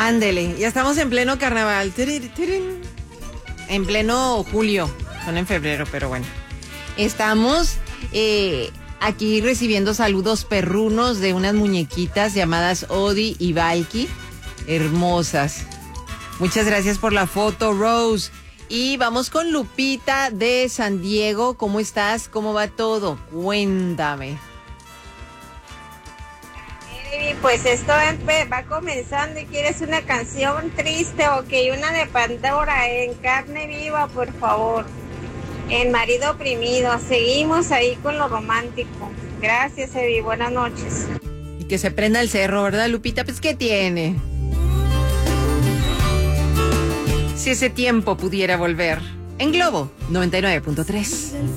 Ándele, ya estamos en pleno carnaval. Tirin, tirin. En pleno julio. Son en febrero, pero bueno. Estamos aquí recibiendo saludos perrunos de unas muñequitas llamadas Odi y Valky. Hermosas. Muchas gracias por la foto, Rose. Y vamos con Lupita de San Diego. ¿Cómo estás? ¿Cómo va todo? Cuéntame. Pues esto va comenzando y quieres una canción triste, ok, una de Pandora en carne viva, por favor. El marido oprimido, seguimos ahí con lo romántico. Gracias, Evi, buenas noches. Y que se prenda el cerro, ¿verdad, Lupita? Pues, ¿qué tiene? Si ese tiempo pudiera volver. En Globo 99.3.